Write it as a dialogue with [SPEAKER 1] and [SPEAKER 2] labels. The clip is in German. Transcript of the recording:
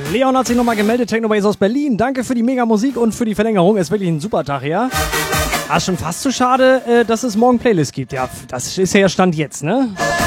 [SPEAKER 1] Leon hat sich nochmal gemeldet, Technobase aus Berlin. Danke für die Mega-Musik und für die Verlängerung. Ist wirklich ein super Tag, ja? Schon fast zu schade, dass es morgen Playlist gibt. Ja, das ist ja Stand jetzt, ne?